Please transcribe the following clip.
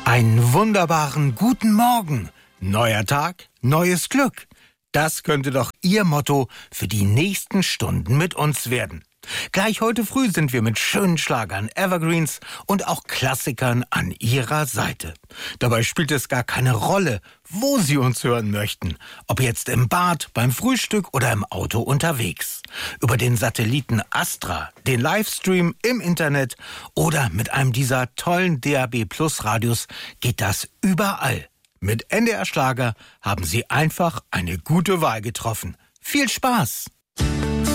Einen wunderbaren guten Morgen. Neuer Tag, neues Glück. Das könnte doch Ihr Motto für die nächsten Stunden mit uns werden. Gleich heute früh sind wir mit schönen Schlagern, Evergreens und auch Klassikern an Ihrer Seite. Dabei spielt es gar keine Rolle, wo Sie uns hören möchten. Ob jetzt im Bad, beim Frühstück oder im Auto unterwegs. Über den Satelliten Astra, den Livestream im Internet oder mit einem dieser tollen DAB+ Radios geht das überall. Mit NDR Schlager haben Sie einfach eine gute Wahl getroffen. Viel Spaß!